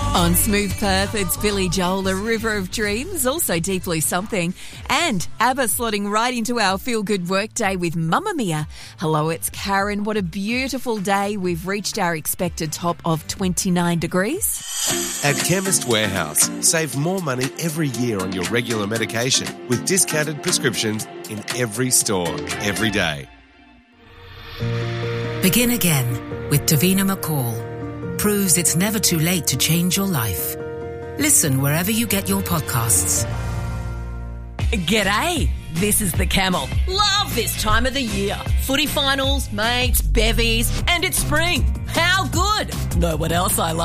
On Smooth Perth, it's Billy Joel, A River of Dreams, also Deeply Something, and ABBA slotting right into our feel-good work day with Mamma Mia. Hello, it's Karen. What a beautiful day. We've reached our expected top of 29 degrees. At Chemist Warehouse, save more money every year on your regular medication with discounted prescriptions in every store, every day. Begin again with Davina McCall. Proves it's never too late to change your life. Listen wherever you get your podcasts. G'day, this is the Camel. Love this time of the year. Footy finals, mates, bevies, and it's spring. How good? Know what else I love?